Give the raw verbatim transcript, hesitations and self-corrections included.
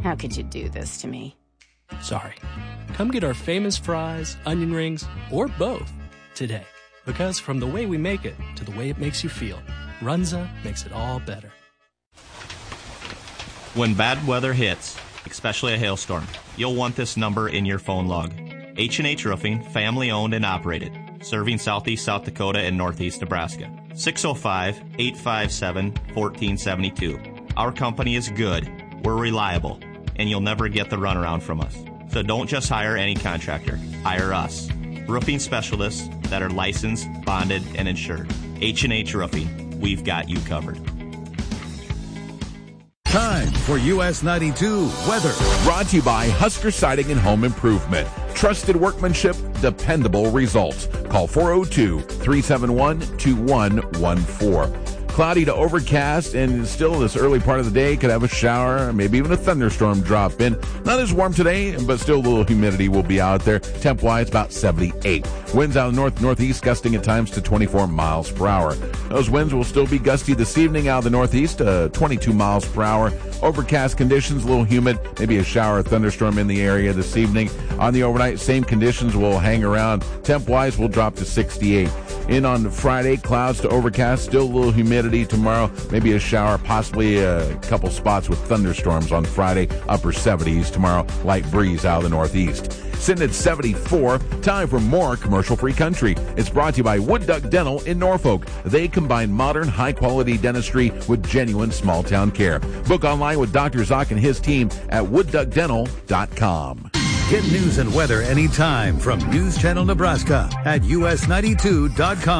How could you do this to me? Sorry. Come get our famous fries, onion rings, or both today. Because from the way we make it to the way it makes you feel, Runza makes it all better. When bad weather hits, especially a hailstorm, you'll want this number in your phone log. H and H Roofing, family owned and operated, serving southeast South Dakota and northeast Nebraska. six oh five, eight five seven, one four seven two. Our company is good, we're reliable, and you'll never get the runaround from us. So don't just hire any contractor, hire us. Roofing specialists that are licensed, bonded, and insured. H and H Roofing, we've got you covered. Time for U S ninety-two weather. Brought to you by Husker Siding and Home Improvement. Trusted workmanship, dependable results. Call four oh two, three seven one, two one one four. Cloudy to overcast, and still this early part of the day could have a shower, maybe even a thunderstorm drop in. Not as warm today, but still a little humidity will be out there. Temp-wise, about seventy-eight. Winds out of the north-northeast, gusting at times to twenty-four miles per hour. Those winds will still be gusty this evening out of the northeast, uh, twenty-two miles per hour. Overcast conditions, a little humid, maybe a shower or thunderstorm in the area this evening. On the overnight, same conditions will hang around. Temp-wise, will drop to sixty-eight. In on Friday, clouds to overcast, still a little humidity tomorrow, maybe a shower, possibly a couple spots with thunderstorms on Friday, upper seventies tomorrow, light breeze out of the northeast. Sitting at seventy-four, time for more commercial-free country. It's brought to you by Wood Duck Dental in Norfolk. They combine modern, high-quality dentistry with genuine small-town care. Book online with Doctor Zock and his team at wood duck dental dot com. Get news and weather anytime from News Channel Nebraska at U S ninety-two dot com.